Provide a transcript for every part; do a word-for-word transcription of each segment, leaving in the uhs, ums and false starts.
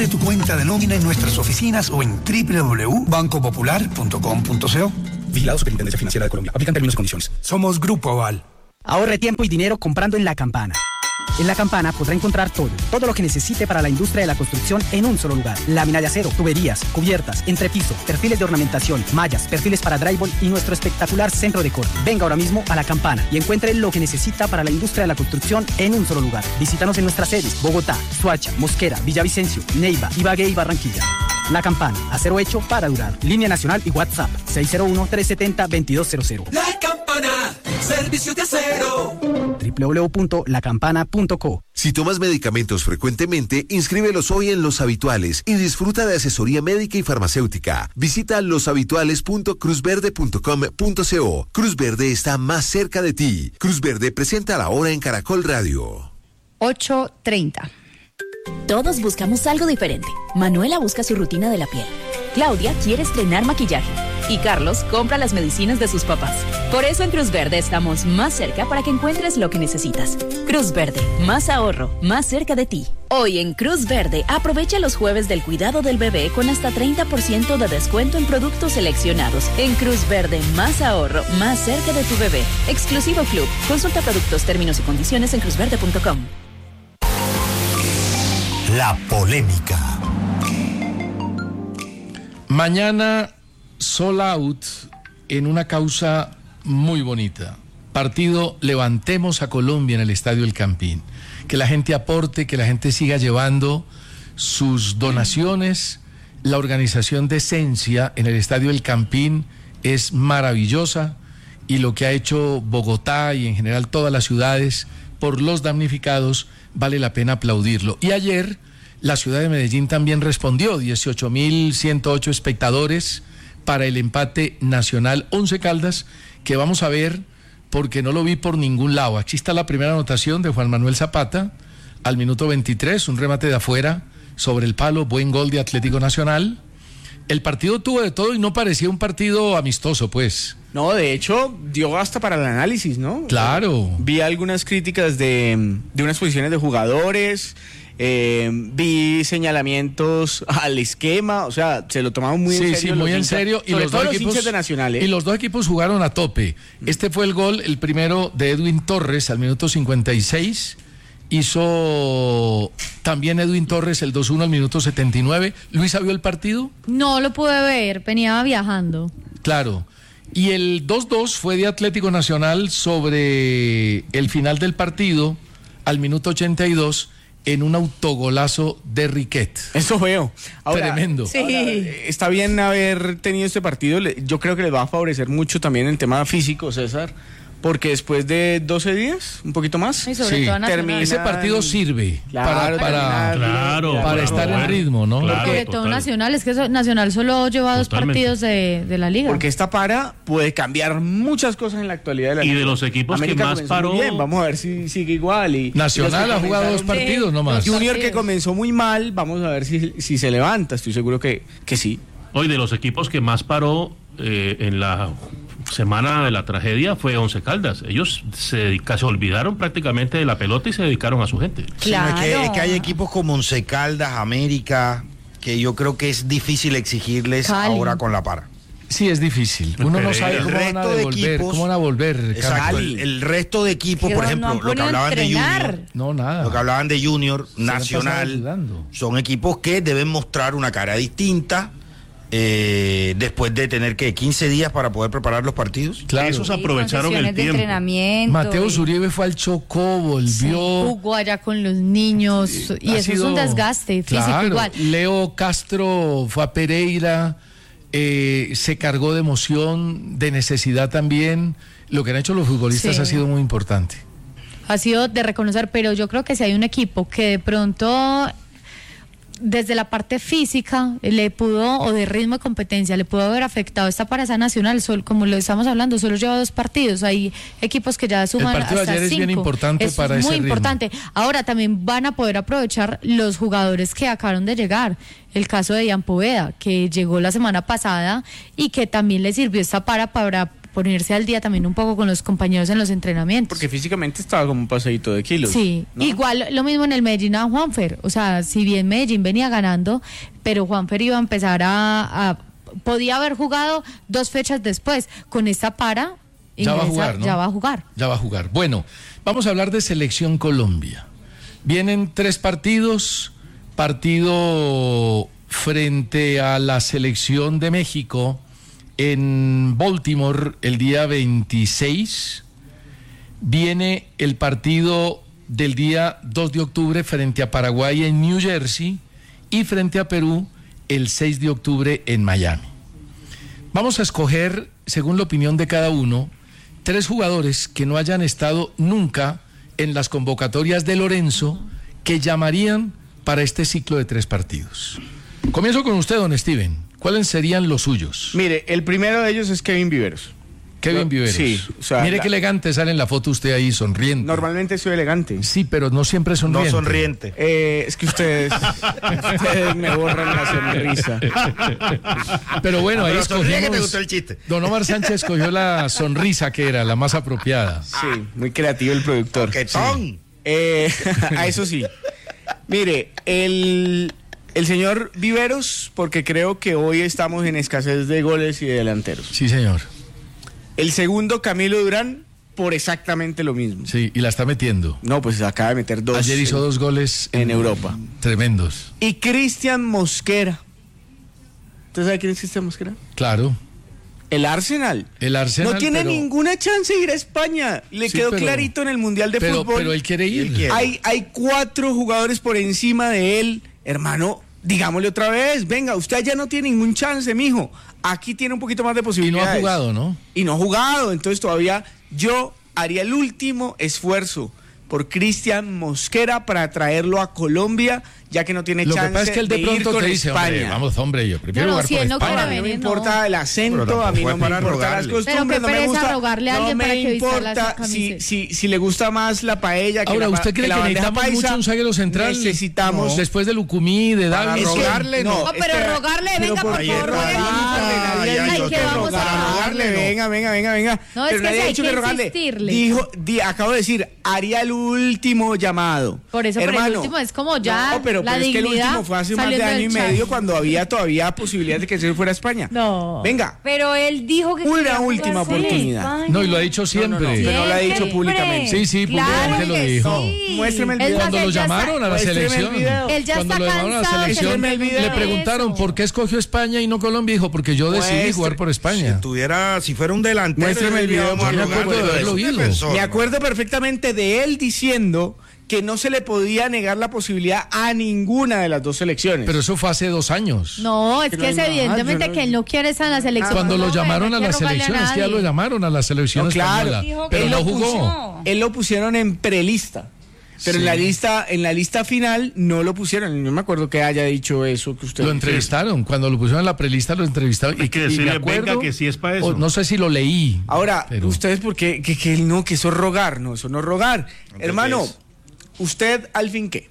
Abre tu cuenta de nómina en nuestras oficinas o en doble u doble u doble u punto banco popular punto com punto co. Vigilado Superintendencia Financiera de Colombia. Aplican términos y condiciones. Somos Grupo Aval. Ahorre tiempo y dinero comprando en La Campana. En La Campana podrá encontrar todo, todo lo que necesite para la industria de la construcción en un solo lugar. Lámina de acero, tuberías, cubiertas, entrepiso, perfiles de ornamentación, mallas, perfiles para drywall y nuestro espectacular centro de corte. Venga ahora mismo a La Campana y encuentre lo que necesita para la industria de la construcción en un solo lugar. Visítanos en nuestras sedes: Bogotá, Soacha, Mosquera, Villavicencio, Neiva, Ibagué y Barranquilla. La Campana, acero hecho para durar. Línea nacional y WhatsApp seis cero uno, tres siete cero, dos dos cero cero. La Campana, servicio de acero. doble u doble u doble u punto la campana punto co. Si tomas medicamentos frecuentemente, inscríbelos hoy en Los Habituales y disfruta de asesoría médica y farmacéutica. Visita los habituales punto cruz verde punto com punto co. Cruz Verde está más cerca de ti. Cruz Verde presenta la hora en Caracol Radio. ocho treinta. Todos buscamos algo diferente. Manuela busca su rutina de la piel. Claudia quiere estrenar maquillaje. Y Carlos compra las medicinas de sus papás. Por eso en Cruz Verde estamos más cerca para que encuentres lo que necesitas. Cruz Verde, más ahorro, más cerca de ti. Hoy en Cruz Verde, aprovecha los jueves del cuidado del bebé con hasta treinta por ciento de descuento en productos seleccionados. En Cruz Verde, más ahorro, más cerca de tu bebé. Exclusivo Club. Consulta productos, términos y condiciones en cruz verde punto com. La polémica. Mañana sold out en una causa muy bonita. Partido Levantemos a Colombia en el Estadio El Campín. Que la gente aporte, que la gente siga llevando sus donaciones. La organización de Esencia en el Estadio El Campín es maravillosa y lo que ha hecho Bogotá y en general todas las ciudades por los damnificados vale la pena aplaudirlo. Y ayer la ciudad de Medellín también respondió, dieciocho mil ciento ocho espectadores para el empate Nacional Once Caldas, que vamos a ver porque no lo vi por ningún lado. Aquí está la primera anotación de Juan Manuel Zapata al minuto veintitrés, un remate de afuera sobre el palo, buen gol de Atlético Nacional. El partido tuvo de todo y no parecía un partido amistoso, pues. No, de hecho, dio hasta para el análisis, ¿no? Claro. Vi algunas críticas de, de unas posiciones de jugadores, eh, vi señalamientos al esquema, o sea, se lo tomaban muy sí, en serio. Sí, muy en hinchas, serio. Y sobre los todo dos los equipos, hinchas de Nacional, ¿eh? Y los dos equipos jugaron a tope. Este fue el gol, el primero de Edwin Torres al minuto cincuenta y seis. Hizo también Edwin Torres el dos uno al minuto setenta y nueve. ¿Luisa vio el partido? No lo pude ver, venía viajando. Claro. Y el dos dos fue de Atlético Nacional sobre el final del partido al minuto ochenta y dos en un autogolazo de Riquet. Eso veo. Ahora, tremendo. Sí. Ahora, está bien haber tenido este partido. Yo creo que les va a favorecer mucho también en tema físico, César. Porque después de doce días, un poquito más, y sobre sí. todo termina, ese partido sirve claro, para, para, claro, para, para estar en ritmo, ¿no? Claro, sobre todo total. Nacional, es que eso, Nacional solo lleva dos Totalmente. partidos de, de la liga. Porque esta para puede cambiar muchas cosas en la actualidad de la Y liga. de los equipos América que más comenzó paró. muy bien, vamos a ver si sigue igual. Y, Nacional y los ha que jugado dos comenzaron- partidos Sí, nomás. dos Junior que partidos. comenzó muy mal, vamos a ver si, si se levanta. Estoy seguro que, que sí. Hoy de los equipos que más paró eh, en la semana de la tragedia fue Once Caldas. Ellos se, dedica, se olvidaron prácticamente de la pelota y se dedicaron a su gente. Claro. Sí, es, que, es que hay equipos como Once Caldas, América, que yo creo que es difícil exigirles Cali. ahora con la para. Sí, es difícil. Uno no sabe El cómo van a resto de devolver, equipos- cómo van a volver. Exacto, Cali. el, el resto de equipos, Que por no ejemplo, han lo que podido hablaban de entrenar. Junior, No, nada. lo que hablaban de Junior, Se la han pasado Nacional, ayudando. son equipos que deben mostrar una cara distinta eh, después de tener que quince días para poder preparar los partidos. Claro. Esos Sí, aprovecharon con el sesiones de tiempo. entrenamiento. Mateo y- Zuribe fue al Chocó, volvió. jugó allá con los niños y Ha eso es sido- un desgaste físico Claro. igual. Leo Castro fue a Pereira, eh, se cargó de emoción, de necesidad también. Lo que han hecho los futbolistas Sí. ha sido muy importante. Ha sido de reconocer, pero yo creo que si hay un equipo que de pronto desde la parte física le pudo, o de ritmo de competencia, le pudo haber afectado esta paraza nacional, sol, como lo estamos hablando, solo lleva dos partidos, hay equipos que ya suman partido de hasta ayer es bien cinco. importante Eso para es ese muy ritmo. importante. Ahora también van a poder aprovechar los jugadores que acabaron de llegar. El caso de Ian Poveda, que llegó la semana pasada y que también le sirvió esta para, para ponerse al día también un poco con los compañeros en los entrenamientos. Porque físicamente estaba como un paseíto de kilos. Sí, ¿no? igual lo mismo en el Medellín a Juanfer, o sea, si bien Medellín venía ganando, pero Juanfer iba a empezar a, a podía haber jugado dos fechas después, con esta para, ya va a ingresa, jugar, ¿no? ya va a jugar. Ya va a jugar. Bueno, vamos a hablar de Selección Colombia. Vienen tres partidos, partido frente a la Selección de México en Baltimore el día veintiséis, viene el partido del día dos de octubre frente a Paraguay en New Jersey y frente a Perú el seis de octubre en Miami. Vamos a escoger, según la opinión de cada uno, tres jugadores que no hayan estado nunca en las convocatorias de Lorenzo que llamarían para este ciclo de tres partidos. Comienzo con usted, don Steven. ¿Cuáles serían los suyos? Mire, el primero de ellos es Kevin Viveros. Kevin Viveros. Sí, o sea, mire la... qué elegante sale en la foto usted ahí, sonriente. Normalmente soy elegante. Sí, pero no siempre sonriente. No sonriente. Eh, es que ustedes, ustedes me borran la sonrisa. Pero bueno, ahí pero escogimos... que te gustó el chiste. Don Omar Sánchez escogió la sonrisa que era la más apropiada. Sí, muy creativo el productor. ¡Qué ton! Sí. Eh, a eso sí. Mire, el... El señor Viveros, porque creo que hoy estamos en escasez de goles y de delanteros. Sí, señor. El segundo, Camilo Durán, por exactamente lo mismo. Sí, y la está metiendo. No, pues acaba de meter dos. Ayer hizo en, dos goles en Europa. Tremendos. Y Cristian Mosquera. ¿Usted sabe quién es Cristian Mosquera? Claro. El Arsenal. El Arsenal. No tiene pero... ninguna chance de ir a España. Le sí, quedó pero... clarito en el Mundial de pero, Fútbol. Pero él quiere ir. Él quiere. Hay, hay cuatro jugadores por encima de él. Hermano, digámosle otra vez, venga, usted ya no tiene ningún chance, mijo. Aquí tiene un poquito más de Y no posibilidades. ha jugado, ¿no? Y no ha jugado, entonces todavía yo haría el último esfuerzo por Cristian Mosquera para traerlo a Colombia, ya que no tiene Lo chance que pasa es que él de ir pronto con te dice, España. hombre, vamos, hombre, yo prefiero No, no, jugar si por él no España. quiere A mí no me venir, importa no. el acento, Pero a mí no fue me para importan las rogarle. costumbres, Pero qué no me pereza gusta, rogarle a no alguien me para que vista importa las si, camisetas. si, si le gusta más la paella que Ahora, la, ¿usted cree la que bandeja necesitamos paisa, mucho un zaguero central? necesitamos... Después de Lucumí, de Para David. rogarle, no. No, pero es que- rogarle, pero venga, por qué favor, rogarle? rogarle. Nadie ha Ay, dicho que que vamos a rogarle, rogarle, no. venga, venga, venga, venga. No, es Pero que nadie sí ha hay dicho que que rogarle. insistirle. Dijo, di- acabo de decir, haría el último llamado. Por eso, pero el Hermano, último es como ya no, pero, la pero es que el dignidad último fue hace más de saliendo año y del chat. medio cuando había todavía posibilidad de que se fuera a España. No. Venga, Pero él dijo que una quería última jugar oportunidad. España. No, y lo ha dicho No, siempre. no, no, pero no lo ha dicho Siempre. públicamente. Sí, sí, Claro públicamente lo que dijo. sí. Muéstreme el Es video. más, Cuando él lo ya está- llamaron a la Muéstreme el selección. video. Él ya Cuando está lo llamaron a la cansado de que selección, le le pregunten preguntaron eso. por qué escogió España y no Colombia. Dijo, porque yo decidí Muestre- jugar por España. Si tuviera, si fuera un delantero, Muéstrame el video, vamos a yo me rogarle, acuerdo de pero haberlo es un oído. defensor, Me ¿no? acuerdo perfectamente de él diciendo que no se le podía negar la posibilidad a ninguna de las dos selecciones. Pero eso fue hace dos años. No, es Que que no es hay nada, evidentemente yo no- que él no quiere estar en la selección. Cuando No, lo llamaron no a hay la que rogarle selección, es que ya nadie. lo llamaron a la selección No, claro. española. Dijo Pero que no lo jugó. puso. Él lo pusieron en prelista. Pero Sí. en la lista, en la lista final no lo pusieron. No me acuerdo que haya dicho eso que usted Lo dice. entrevistaron, cuando lo pusieron en la prelista lo entrevistaron. Hay que y me decirle, acuerdo, venga, que sí es para eso. o no sé si lo leí. Ahora, pero- ustedes porque que, que no, que eso es rogar, no, eso no es rogar. Hermano, es? usted al fin qué,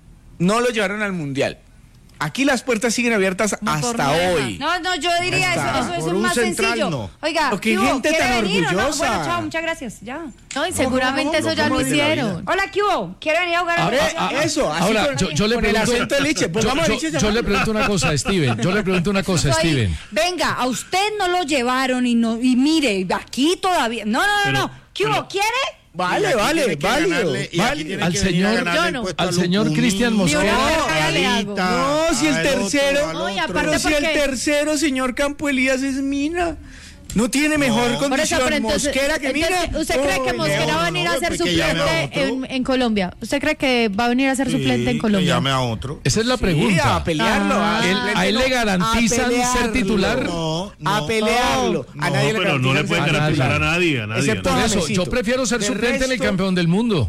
no lo llevaron al mundial. Aquí las puertas siguen abiertas No, por hasta nada. hoy. No, no, yo diría Hasta eso, eso es por un un más central, sencillo. no. Oiga, Pero qué ¿qué hubo? gente ¿Quiere tan venir o no? orgullosa. Bueno, chao, muchas gracias, ya. No, y seguramente ¿Cómo, eso ya cómo lo vive la hicieron. Hola, ¿qué hubo? ¿Quiere venir a jugar? Ah, al- ah, ah, eso, así Ahora, con- yo, yo le con el pregunto, acento de Liche. yo, Pongamos a yo- Liche yo llamarlo. le pregunto una cosa a Steven. Yo le pregunto una cosa a Estoy- Steven. Venga, a usted no lo llevaron y no y mire, aquí todavía. No, no, no, Pero- no. ¿Qué hubo? pero- ¿Quiere? Vale, Y aquí vale, tiene que válido. ganarle- y aquí válido. tiene Al que venir a señor- ganarle yo el no. puesto Al a señor Lucumí, Cristian Mosquera. Ni una a tercera le hago. Alita, No, si el al otro, tercero, al No, y otro. aparte pero si el porque- tercero, señor Campo Elías, es Mina. No tiene mejor No. Por eso, condición pero entonces, Mosquera que Mina. entonces, ¿usted cree que Oye, Mosquera no, va a venir no, a ser pues que llame a suplente otro. en, en Colombia? ¿Usted cree que va a venir a ser Sí, suplente en que Colombia? llame a otro. Esa es la Sí, pregunta. a pelearlo. Ah. a- Él- a él le garantizan ser titular. No, a no. pelearlo. No, a nadie le pero no le garantizan pueden ser garantizar a titular. nadie, a nadie. Excepto Por a eso, Javesito. yo prefiero ser De suplente en el resto- campeón del mundo.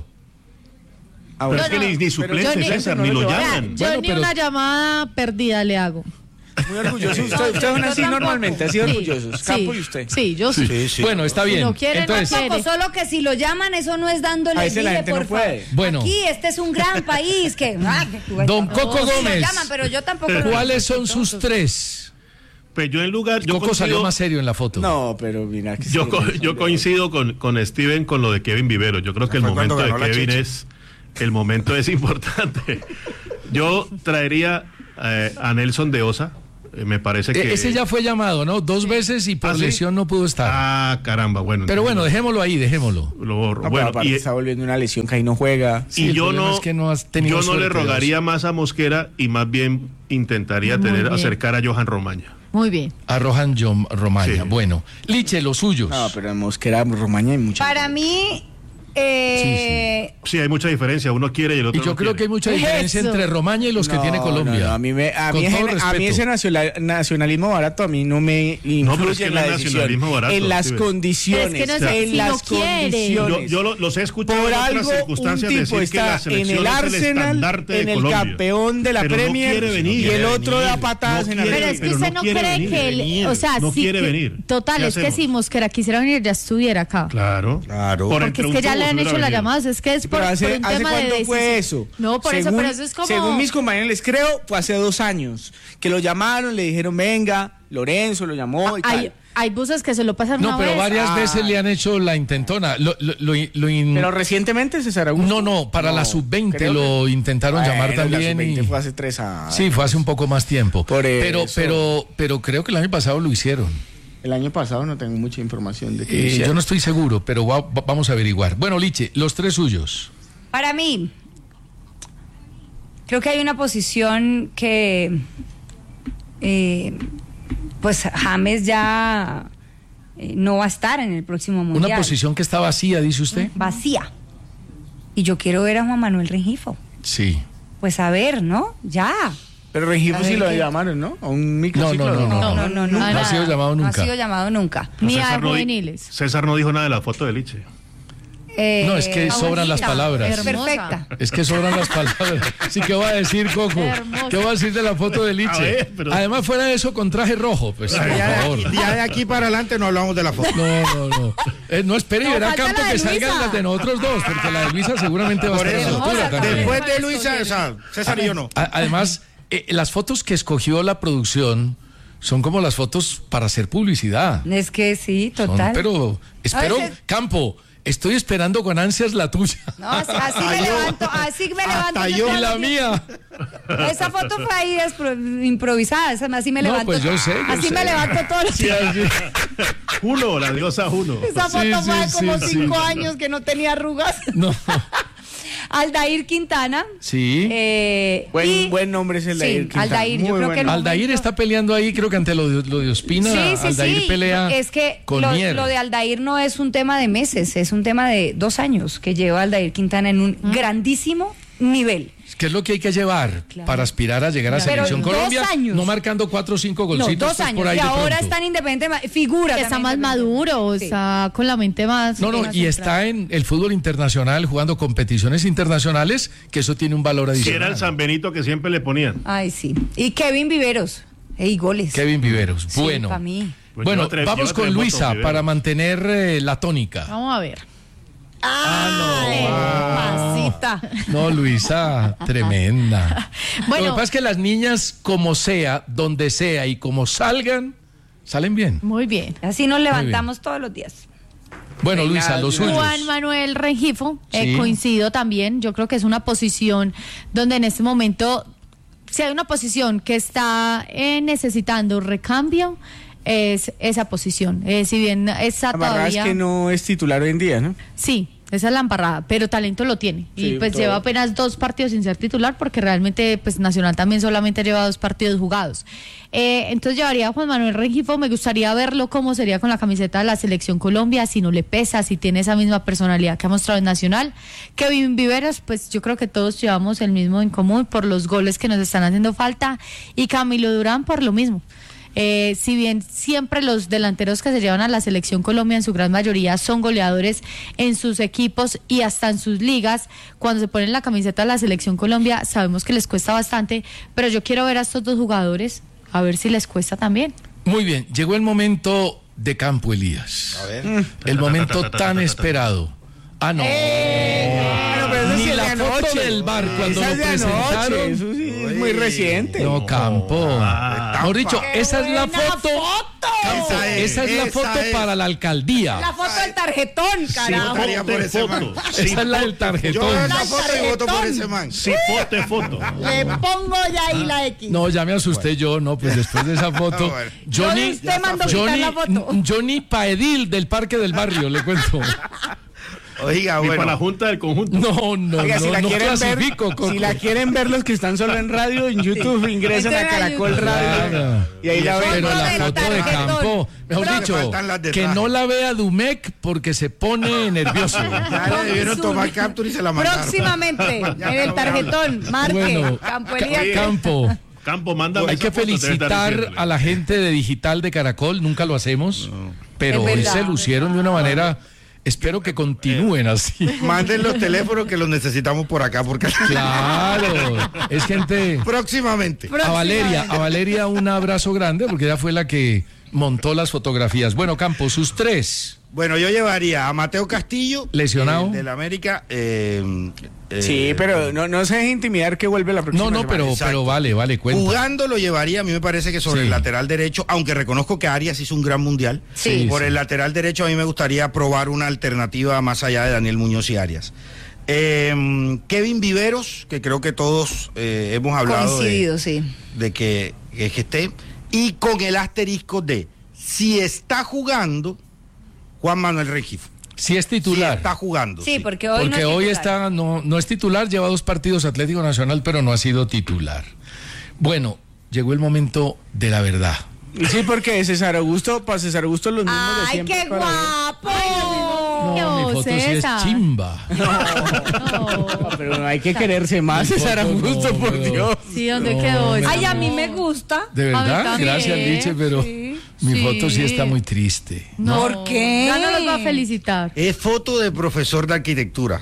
Ah, Pero bueno. es que No, ni, no, ni pero suplente, yo ni- César, no ni lo lo llevan. llaman. Yo Bueno, ni pero- una llamada perdida le hago. Muy orgulloso. Usted- Ustedes son así Yo tampoco. normalmente, así Sí, orgullosos. Campo sí, y usted. Sí, yo sí. Sí, sí. Bueno, está Si bien. no quiere, no Entonces, quiere. Tampoco, solo que si lo llaman, eso no es dándole A veces la dile, gente por no puede. favor. Bueno. Aquí, este es un gran país que... ah, que- Don Coco Sí lo Gómez. llaman, pero yo tampoco lo ¿cuáles son necesito. sus tres Pues yo en lugar... Yo Coco salió más serio en la foto. No, pero mira que Yo, co- yo coincido con, con Steven con lo de Kevin Vivero. Yo creo que el Fue momento cuando de ganó la Kevin Cheche. es... El momento es importante. Yo traería eh, a Nelson de Osa. Eh, me parece que... E- Ese ya fue llamado, ¿no? Dos veces y por ¿Ah, sí? lesión no pudo estar. Ah, caramba, bueno. Pero bueno, dejémoslo ahí, dejémoslo. Lo borro. No, bueno, pero aparte y, está volviendo una lesión que ahí no juega. Sí, y el yo problema no, es que no has tenido yo no le suerte, rogaría más a Mosquera y más bien intentaría Muy tener bien. acercar a Johan Romaña. Muy bien. A Rohan Jom- Romaña. Sí. Bueno, Liche, los suyos. No, pero en Mosquera, Romaña hay mucha. Para mí, eh, Sí, hay mucha diferencia. Uno quiere y el otro Y yo no creo quiere. que hay mucha diferencia Eso. entre Romaña y los que No, tiene Colombia. no, no, a mí, me, a, Con mí, todo ese- a mí respeto. ese nacional- nacionalismo barato a mí no me influye No, pero es que en no la es decisión. nacionalismo barato, en las Steven. condiciones. Pero es que no sé, en si las no quiere. Yo, condiciones. yo lo- los he escuchado Por en algo, otras un circunstancias tipo decir que la está en selección el es el Arsenal, estandarte de en el Colombia. campeón de la Pero no Premier, quiere venir. y el Quiere otro venir. da patadas No en la quiere Pero red. es que pero usted no no, quiere cree venir, que él, venir. o sea, No sí quiere que- venir. total, ¿Qué es que hacemos? si Mosquera quisiera venir ya estuviera acá. Claro. Claro. Por Porque entre es un que ya tubo le han hubiera hecho las venido. llamadas, es que es por, Pero hace, por un ¿hace tema de cuánto fue decisión. eso? No, por eso, Según- pero eso es como... Según mis compañeros les creo, fue hace dos años. Que lo llamaron, le dijeron, venga, Lorenzo lo llamó y hay, tal. hay buses que se lo pasan No, una pero vez. varias Ah. veces le han hecho la intentona. Lo, lo- lo- lo in- Pero recientemente César Augusto. No, no, para No, la sub veinte creo lo que- intentaron Bueno, llamar la también. sub veinte y- fue hace tres años. Sí, fue hace un poco más tiempo. Por pero, eso. pero, pero creo que el año pasado lo hicieron. El año pasado no tengo mucha información de que Eh, lo hicieron. yo no estoy seguro, pero va- va- vamos a averiguar. Bueno, Liche, los tres suyos. para mí, creo que hay una posición que, eh, pues James ya eh, no va a estar en el próximo mundial. Una posición que está vacía, dice usted. vacía. Y yo quiero ver a Juan Manuel Rengifo. Sí. Pues a ver, ¿no? Ya. Pero Rengifo A sí ver lo qué- llamaron, ¿no? A un microciclo. No, no, no, No, no, no, no. Ah, No ha sido llamado No nunca. ha sido llamado nunca. Ni César a no di- juveniles. César no dijo nada de la foto de Liche. Eh, No, es que sobran las bonita, palabras. hermosa. Perfecta. Es que sobran las palabras. Sí, ¿qué va a decir, Coco? Hermosa. ¿Qué va a decir de la foto de A Liche? ver, pero- Además, fuera de eso, con traje rojo. Pues, por Ya de, favor. aquí, ya de aquí para adelante no hablamos de la foto. No, no, no. Eh, no espere y No, verá falta Campo la de que salgan Luisa. las de nosotros dos, porque la de Luisa seguramente va a Por estar a la eso, altura también. después de Luisa, o sea, César y yo no. A- Además, eh, las fotos que escogió la producción son como las fotos para hacer publicidad. Es que sí, Son- total. pero espero, A veces- Campo, estoy esperando con ansias la tuya. No, así, así me yo. levanto, así me levanto. Hasta yo yo. todos Y la los días. mía. Esa foto fue ahí despro- improvisada, esa- así me No, levanto. pues yo sé, yo así sé. me levanto todos los Sí, días. así. Juno, la diosa Juno. Esa foto Sí, fue sí, de como sí, cinco sí. años que no tenía arrugas. No. Aldair Quintana. Sí. eh, Buen, y- buen nombre es el sí, Aldair Quintana. Aldair, yo Muy creo buen que el nombre. Aldair momento- está peleando ahí, creo que ante lo de, lo de Ospina. Sí, sí, Aldair sí. pelea Es que con lo, Mier. lo de Aldair no es un tema de meses, es un tema de dos años que lleva Aldair Quintana en un grandísimo nivel. ¿Qué es lo que hay que llevar Claro. para aspirar a llegar a Pero Selección dos Colombia? años. No marcando cuatro o cinco No, golcitos dos pues, años. por ahí Y de ahora pronto. está en Independiente, figura. Que está también más Independiente. maduro, Sí. está con la mente más... No, no, más y centrada. está en el fútbol internacional jugando competiciones internacionales, que eso tiene un valor Si adicional. era el San Benito que siempre le ponían. Ay, sí. Y Kevin Viveros. Ey, goles. Kevin Viveros. Sí, bueno. pa' mí. Pues Bueno, lleva tres- vamos lleva con tres Luisa votos, Viveros. para mantener eh, la tónica. Vamos a ver. Ah, Mamacita. No, Luisa, tremenda. Bueno. Lo que pasa es que las niñas, como sea, donde sea y como salgan, salen bien. Muy bien. Así nos levantamos todos los días. Bueno, Venga, Luisa, los suyos. Juan Manuel Rengifo, eh, Sí. coincido también. Yo creo que es una posición donde en este momento, si hay una posición que está eh, necesitando recambio, es esa posición. Eh, si bien está La verdad todavía... es que no es titular hoy en día, ¿no? Sí, esa es la embarrada, pero talento lo tiene. Sí, y pues todo. lleva apenas dos partidos sin ser titular, porque realmente pues Nacional también solamente lleva dos partidos jugados. Eh, entonces llevaría a Juan Manuel Rengifo, me gustaría verlo cómo sería con la camiseta de la Selección Colombia, si no le pesa, si tiene esa misma personalidad que ha mostrado en Nacional. Kevin Viveros, pues yo creo que todos llevamos el mismo en común por los goles que nos están haciendo falta, y Camilo Durán por lo mismo. Eh, si bien siempre los delanteros que se llevan a la Selección Colombia en su gran mayoría son goleadores en sus equipos y hasta en sus ligas, cuando se ponen la camiseta de la Selección Colombia sabemos que les cuesta bastante, pero yo quiero ver a estos dos jugadores a ver si les cuesta también. Muy bien, llegó el momento de Campo Elías. A ver. El momento tan esperado. Ah, no. Bueno, pero eso Ni sí es la de foto anoche. del bar cuando Esa lo es de anoche, presentaron. eso sí es muy reciente. No, Campo. Ah, Mejor dicho, esa es la buena foto. foto! Campo, Esa es, esa es la esa foto es. para la alcaldía. La foto del tarjetón, carajo. votaría por ese man. Esa es la del Yo tarjetón. veo esa La foto y voto por ese man. Sí, foto es foto. Le pongo ya ahí la X. No, ya me asusté yo, no, pues después de esa foto. Bueno. Johnny, Usted mandó quitar Johnny, la foto. Johnny Paedil del Parque del Barrio, le cuento. Oiga, Y para la bueno. junta del conjunto. No, no, Oiga, no, si la no quieren ver, clasifico, Coco. si la quieren ver los que están solo en radio, en YouTube, ingresan a Entren a Caracol YouTube. Radio. Claro. Y ahí la ven. Pero la del foto de tarjetón. Campo, mejor Pero dicho, faltan las de que traje. no la vea Dumec porque se pone nervioso. Ya le debieron tomar captura y se la mandaron. Próximamente, Ya en el no tarjetón, marque, Bueno, Campo Elías. Campo, Campo, manda hay esa que foto, debe estar felicitar diciéndole. a la gente de Digital de Caracol, nunca lo hacemos, pero Es hoy verdad. se lucieron de una manera, espero que continúen así. Manden los teléfonos que los necesitamos por acá, porque Claro, es gente... próximamente. A Valeria, a Valeria un abrazo grande porque ella fue la que montó las fotografías. Bueno, Campo, sus tres. Bueno, yo llevaría a Mateo Castillo, Lesionado. eh, del América. eh, eh, Sí, pero no, no se deje intimidar que vuelve la próxima No, no, semana. pero, exacto. pero vale, vale, cuenta. Jugando lo llevaría, a mí me parece que sobre Sí. el lateral derecho, aunque reconozco que Arias hizo un gran mundial. Sí, Por sí. el lateral derecho a mí me gustaría probar una alternativa más allá de Daniel Muñoz y Arias. Eh, Kevin Viveros, que creo que todos eh, hemos hablado Coincidido, de, sí. de que, que, que esté, y con el asterisco de si está jugando Juan Manuel Rengifo. Si es Si titular. está jugando. Sí, porque hoy Porque no es hoy titular. está, no, no es titular, lleva dos partidos Atlético Nacional, pero no ha sido titular. Bueno, llegó el momento de la verdad. Sí, porque César Augusto, para César Augusto los mismos de ¡Ay, siempre. qué para ver. guapo! Qué No, mi voz foto sí es esa. chimba. No, pero no hay que quererse más, Mi César foto Augusto, no, por pero- Dios. Sí, ¿dónde No, quedó me- eso? Ay, a mí me gusta. De A mí verdad, también. gracias Liche, pero Sí, mi sí. foto sí está muy triste. No. ¿Por qué? Ya no los va a felicitar. Es foto de profesor de arquitectura.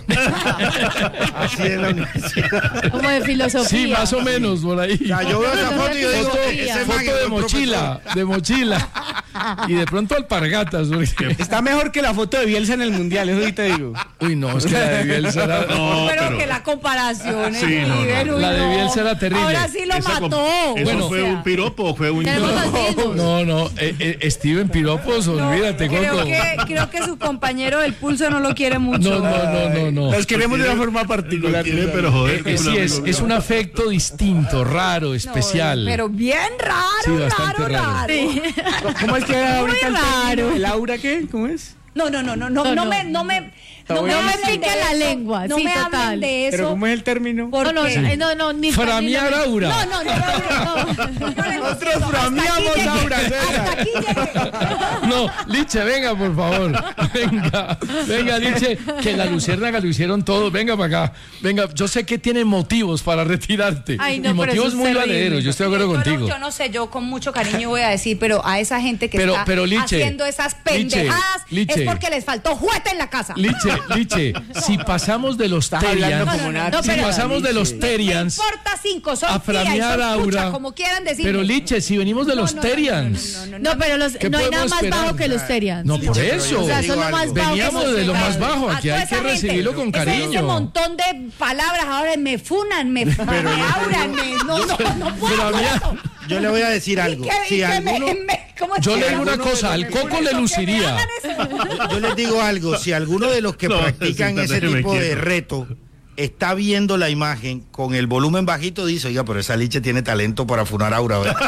Así es la universidad. Como de filosofía. Sí, más o menos por ahí. O sea, yo veo esa foto y yo digo, Foto, ese man foto es de buen mochila, de mochila. Y de pronto alpargatas. porque- Está mejor que la foto de Bielsa en el Mundial, eso sí te digo. Uy, no, es que la de Bielsa era... No, pero, pero- que la comparación es Sí, no, no. nivel, uy, La de no. Bielsa era terrible. Ahora sí lo Esa com- mató. ¿Eso Bueno, fue O sea, un piropo o fue un... Tenemos los mismos. No, no, eh, eh, Steven Piropos, olvídate, creo Coco. que, creo que su compañero del pulso no lo quiere mucho. No, no, no, no, no. Los queremos de una forma particular. Tiene, pero joder, Eh, sí, es, es un afecto distinto, raro, especial. Pero bien raro, Sí, bastante raro, raro. raro. ¿Cómo es que era Muy ahorita el término? raro. ¿El aura qué? ¿Cómo es? No, no, no, no, no, No, no no. me, no me, no muy me bien. hablen de Pica la eso. lengua, No sí, me total. hablen de ¿Pero eso. cómo es el término? Porque No, no, eh, no, no, ni Framear ni- aura. No, no, no, no, no. Nosotros frameamos aura, César. Hasta aquí llegué. No, Liche, venga, por favor. Venga, venga, Liche, que la Luciérnaga lo hicieron todo. Venga para acá. Venga, yo sé que tiene motivos para retirarte. Ay, no, y pero motivos eso es muy terrible. valederos. Yo estoy de acuerdo Yo no- contigo. Yo no sé, yo con mucho cariño voy a decir, pero a esa gente que Pero- está pero, Liche, haciendo esas Liche, pendejadas Liche. es porque les faltó juguete en la casa. Liche, Liche, si pasamos de los Estás hablando Terians, como no, una no, si pero- pasamos de los Me Terians importa cinco, son a tía y framear son pucha, aura, como quieran decir. pero Liche, si venimos de los no, no, Terians, No, pero los, ¿qué no hay nada podemos más esperar? bajo que los Terians. no por pero yo eso. O sea, digo son lo más algo. bajo. Veníamos que de lo más ese- bajo, A aquí toda hay que esa gente, recibirlo con ese- Ese cariño. montón de palabras ahora me funan, me, me auran, me, no, no, no puedo Pero a con mí- eso. Yo le voy a decir Y algo. que- y Si que me- alguno, me- ¿cómo es Yo que le digo una alguno cosa, de al los- Coco por le eso que me luciría. hagan eso? yo les digo algo. Si alguno de los que No, practican sí, ese déjeme tipo de quieto. reto está viendo la imagen con el volumen bajito, dice, oiga, pero esa Liche tiene talento para funar aura. ¿verdad?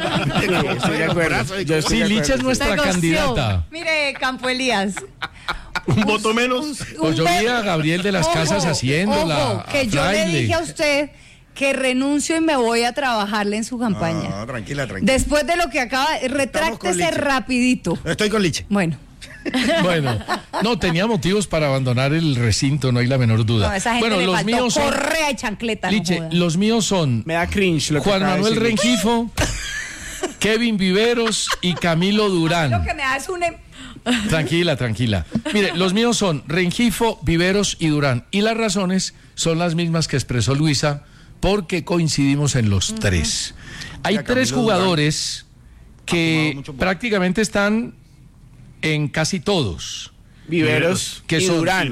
Sí, estoy de acuerdo. Yo estoy Sí, de Liche es acuerdo. nuestra Se goció. candidata. Mire, Campo Elías. Un voto menos. Pues yo vi a Gabriel de las Ojo, Casas haciéndola. ojo, que a yo le Fraile. dije a usted que renuncio y me voy a trabajarle en su campaña. No, tranquila, tranquila. Después de lo que acaba, retráctese Liche. rapidito. Estoy con Liche. Bueno, Bueno, no, tenía motivos para abandonar el recinto, no hay la menor duda. no, a esa gente bueno, le los faltó míos son, correa y chancleta. no Liche, joda. los míos son Me da cringe lo que Juan acaba de Manuel decir. Rengifo, Kevin Viveros y Camilo Lo Durán. que me da es un... em- Tranquila, tranquila. Mire, los míos son Rengifo, Viveros y Durán. Y las razones son las mismas que expresó Luisa, porque coincidimos en los tres. Hay Ya, tres Camilo jugadores Ha que fumado mucho porro. prácticamente están en casi todos. Viveros Que y son Durán.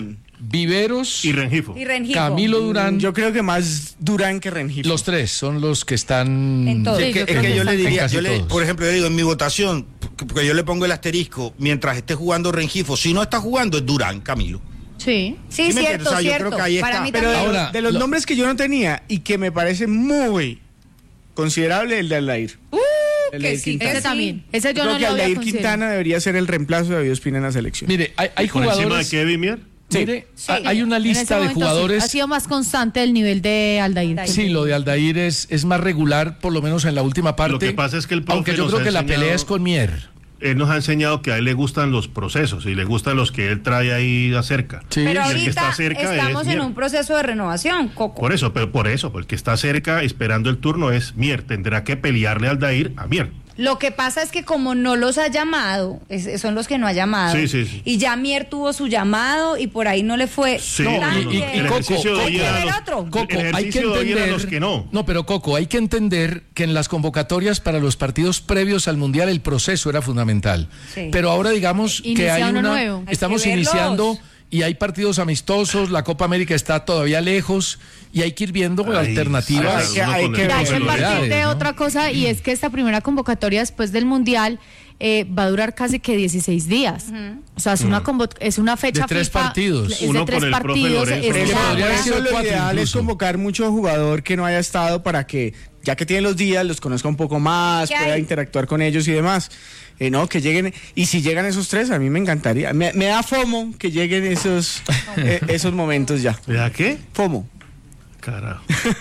Viveros y Rengifo. Y Rengifo. Camilo Durán. Yo creo que más Durán que Rengifo. Los tres son los que están. En todo. Es Sí, que, yo es creo que que yo le están diría, casi yo le- todos. por ejemplo, yo digo en mi votación, porque yo le pongo el asterisco, mientras esté jugando Rengifo, si no está jugando es Durán, Camilo. Sí. Sí, ¿Sí me entiendes? cierto, O sea, yo cierto. creo que ahí Para está. mí Pero de, también. Ahora, de los lo- nombres que yo no tenía y que me parece muy considerable, el de Aldair. Uh, el que de sí, Quintana. Ese sí. también. Ese yo Creo no que lo había Aldair considerado. Quintana debería ser el reemplazo de David Ospina en la selección. Mire, hay, hay Por encima de jugadores. Kevin Mier. Mire, Sí. hay- hay una En ese lista de momento sí, jugadores. ha sido más constante el nivel de Aldair. Sí, lo de Aldair es, es más regular, por lo menos en la última parte. Lo que pasa es que el profe Aunque yo nos creo ha que la enseñado- pelea es con Mier. Él nos ha enseñado que a él le gustan los procesos y le gustan los que él trae ahí acerca. Sí. Pero Y el que ahorita está cerca estamos es en Mier. un proceso de renovación, Coco. Por eso, pero por eso, porque el que está cerca esperando el turno es Mier. Tendrá que pelearle al Aldair a Mier. Lo que pasa es que como no los ha llamado, es- son los que no ha llamado. Sí, sí, sí. Y ya Mier tuvo su llamado y por ahí no le fue. Sí, No, tan y- y- bien. y el Coco, ejercicio de Coco. hoy era Hay que los- ver otro. Coco, el hay que ejercicio de hoy era entender. los que no. No, pero Coco, hay que entender que en las convocatorias para los partidos previos al Mundial el proceso era fundamental. Sí. Pero ahora digamos que Inicia hay uno una. nuevo. Hay Estamos que verlos. iniciando y hay partidos amistosos, la Copa América está todavía lejos y hay que ir viendo Ay, alternativas. sí, que- uno hay con que el ver. Ya hay profe que Lorenzo. partir de ¿no? otra cosa y es que esta primera convocatoria después del Mundial eh, va a durar casi que dieciséis días. O sea, es una convo- es una fecha De tres FIFA, partidos. es de Uno tres con el profe partidos, Lorenzo. es Pero largo. podría Por haber sido eso lo cuatro ideal es incluso. convocar mucho jugador que no haya estado para que, ya que tiene los días, los conozca un poco más, ¿Qué pueda hay? interactuar con ellos y demás. Eh, no, que lleguen, y si llegan esos tres, a mí me encantaría. Me, me da FOMO que lleguen esos, eh, esos momentos ya. ¿Verdad qué? FOMO. Carajo.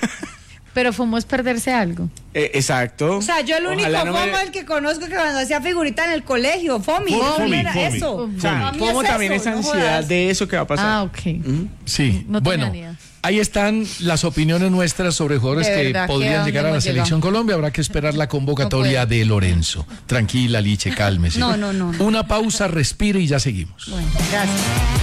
Pero fuimos es perderse algo. Eh, exacto. O sea, yo el único Ojalá no me- FOMO el que conozco que cuando hacía figurita en el colegio, FOMI, Fomi, FOMI era Fomi. eso. O sea, Para mí FOMO es también eso, es no ansiedad jodas. de eso que va a pasar. Ah, ok. Sí, No tenía bueno, ni idea. ahí están las opiniones nuestras sobre jugadores De que verdad, podrían ¿que llegar a dónde la hemos selección llegado? Colombia. Habrá que esperar la convocatoria No puedo. de Lorenzo. Tranquila, Liche, cálmese. No, no, no, no. Una pausa, respire y ya seguimos. Bueno, gracias.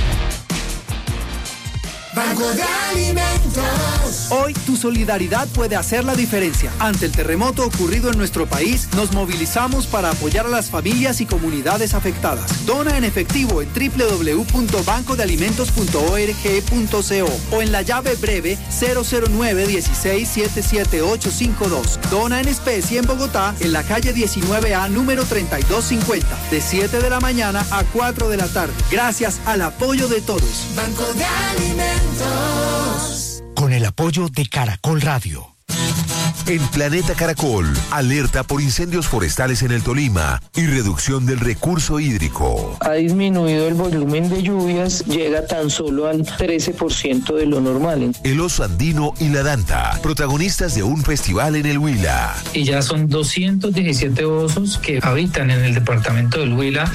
Banco de Alimentos. Hoy tu solidaridad puede hacer la diferencia. Ante el terremoto ocurrido en nuestro país, nos movilizamos para apoyar a las familias y comunidades afectadas. Dona en efectivo en doble u doble u doble u punto banco de alimentos punto org punto co o en la llave breve cero cero nueve uno seis siete siete ocho cinco dos. Dona en especie en Bogotá, en la calle diecinueve A, número treinta y dos cincuenta, de siete de la mañana a cuatro de la tarde. Gracias al apoyo de todos. Banco de Alimentos. Con el apoyo de Caracol Radio. En Planeta Caracol, alerta por incendios forestales en el Tolima y reducción del recurso hídrico. Ha disminuido el volumen de lluvias, llega tan solo al trece por ciento de lo normal. El oso andino y la danta, protagonistas de un festival en el Huila. Y ya son doscientos diecisiete osos que habitan en el departamento del Huila.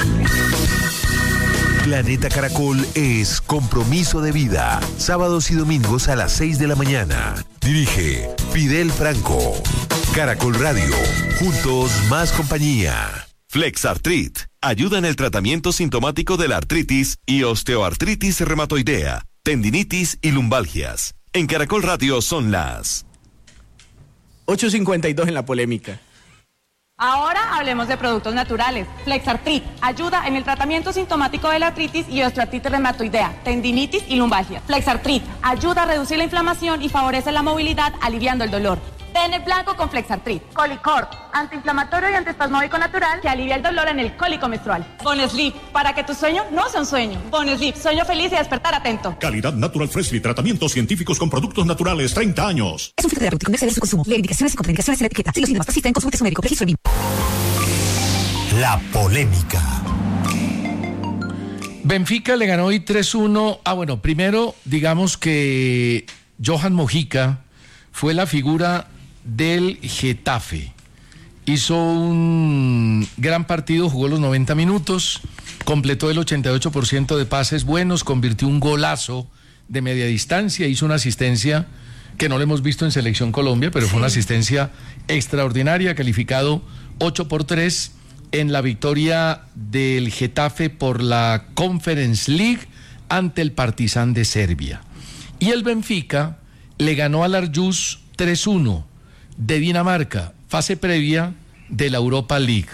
Planeta Caracol es compromiso de vida. Sábados y domingos a las seis de la mañana. Dirige Fidel Franco. Caracol Radio. Juntos más compañía. Flexartrit. Ayuda en el tratamiento sintomático de la artritis y osteoartritis reumatoidea, tendinitis y lumbalgias. En Caracol Radio son las ocho cincuenta y dos en la polémica. Ahora hablemos de productos naturales. Flexartrit ayuda en el tratamiento sintomático de la artritis y osteoartritis reumatoidea, tendinitis y lumbalgia. Flexartrit ayuda a reducir la inflamación y favorece la movilidad, aliviando el dolor. Ten el blanco con Flexartrit. Colicort, antiinflamatorio y antiespasmódico natural que alivia el dolor en el cólico menstrual. Bonesleep, para que tu sueño no sea un sueño. Bonesleep, sueño feliz y despertar atento. Calidad Natural Freshly, tratamientos científicos con productos naturales, treinta años. Es un filtro terapéutico, no exceder su consumo. Lee indicaciones y contraindicaciones en la etiqueta. Si los síntomas persisten, consulte a su médico. Registro en La polémica. Benfica le ganó hoy tres uno. Ah, bueno, primero digamos que Johan Mojica fue la figura del Getafe. Hizo un gran partido, jugó los noventa minutos, completó el ochenta y ocho por ciento de pases buenos, convirtió un golazo de media distancia, hizo una asistencia que no lo hemos visto en Selección Colombia, pero fue una asistencia extraordinaria, calificado ocho por tres en la victoria del Getafe por la Conference League ante el Partizan de Serbia. Y el Benfica le ganó al Aarhus tres uno de Dinamarca, fase previa de la Europa League.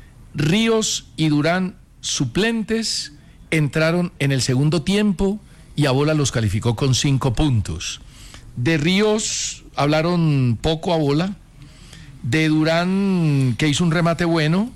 Ríos y Durán, suplentes, entraron en el segundo tiempo y a bola los calificó con cinco puntos. De Ríos hablaron poco a bola, de Durán, que hizo un remate bueno,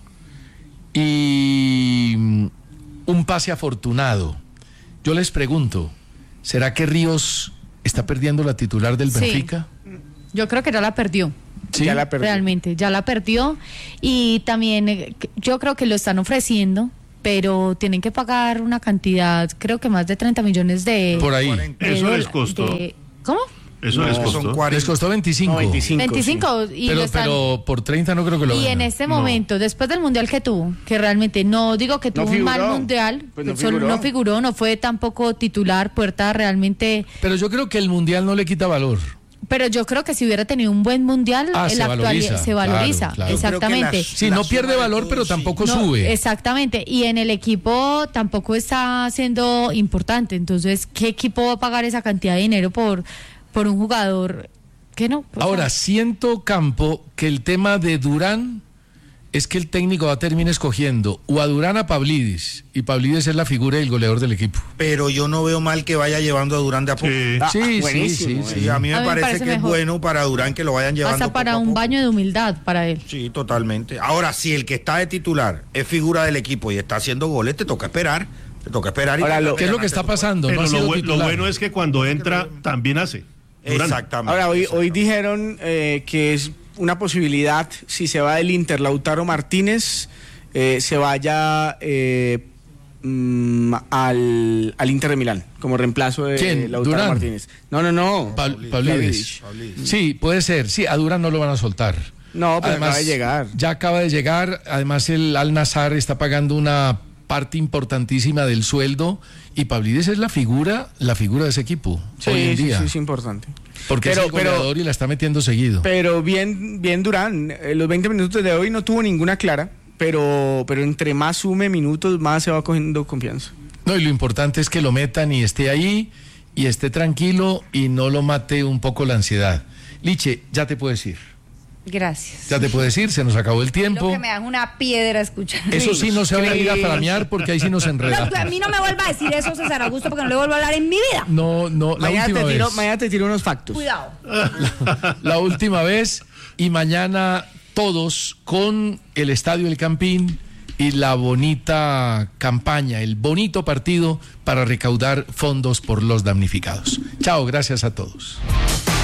y un pase afortunado. Yo les pregunto, ¿será que Ríos está perdiendo la titular del Sí. Benfica? Yo creo que ya la perdió. ¿Sí? Ya la perdió. Realmente, ya la perdió. Y también eh, yo creo que lo están ofreciendo, pero tienen que pagar una cantidad, creo que más de treinta millones de... Por ahí. de Eso les dola- costó. de- ¿Cómo? Eso No, les son costó. cuarenta. Les costó veinticinco. No, veinticinco, veinticinco, sí. y pero, lo están- pero por treinta no creo que lo Y ganen. en este momento, después del mundial que tuvo, que realmente no digo que tuvo un figuró. mal mundial, Pues no solo figuró. no figuró, no fue tampoco titular, Puerta realmente, Pero yo creo que el Mundial no le quita valor. pero yo creo que si hubiera tenido un buen mundial, Ah, el se actual valoriza. se valoriza, Claro, claro. exactamente. Sí, no pierde valor, pero tampoco No, sube. Exactamente, y en el equipo tampoco está siendo importante, entonces, ¿qué equipo va a pagar esa cantidad de dinero por, por un jugador que no? O Ahora, sea, siento, Campo, que el tema de Durán es que el técnico va a terminar escogiendo o a Durán a Pavlidis, y Pavlidis es la figura del goleador del equipo. Pero yo no veo mal que vaya llevando a Durán de a poco. Ah, Sí, sí, buenísimo, sí, eh. sí. A mí me A mí me parece, parece que es mejor. bueno para Durán que lo vayan llevando. hasta para poco a un poco. baño de humildad para él. Sí, totalmente. Ahora, si el que está de titular es figura del equipo y está haciendo goles, te toca esperar. Te toca esperar. Y Ahora, te lo- toca ¿qué es lo que ganarte está tu- pasando? Pero No ha sido lo, bu- lo titular. bueno es que cuando entra también hace. Durán. Exactamente. Ahora, hoy, hoy dijeron eh, que es una posibilidad, si se va del Inter Lautaro Martínez, eh, se vaya eh, mm, al, al Inter de Milán, como reemplazo de ¿Quién? Lautaro ¿Durán? Martínez. No, no, no. Pa- Pavlidis. Sí, puede ser. Sí, a Durán no lo van a soltar. No, pero acaba de llegar. Ya acaba de llegar. Además, el Al Nassr está pagando una parte importantísima del sueldo, y Pavlidis es la figura, la figura de ese equipo Sí, hoy en sí, día. sí, es importante. Porque Pero- es el goleador y la está metiendo seguido. Pero bien, bien Durán, eh, los veinte minutos de hoy no tuvo ninguna clara, pero, pero entre más sume minutos, más se va cogiendo confianza. No, y lo importante es que lo metan y esté ahí y esté tranquilo y no lo mate un poco la ansiedad. Liche, ya te puedes ir. Gracias. Ya te puedes ir, se nos acabó el Lo tiempo. que me dan una piedra escuchar. Eso sí, no se va a ir a flamear porque ahí sí nos No, enredamos. a mí no me vuelva a decir eso, César Augusto, porque no le vuelvo a hablar en mi vida. No, no, la Mañana última te, tiro, vez. mañana te tiro unos factos. Cuidado. La última vez, y mañana todos con el Estadio El Campín y la bonita campaña, el bonito partido para recaudar fondos por los damnificados. Chao, gracias a todos.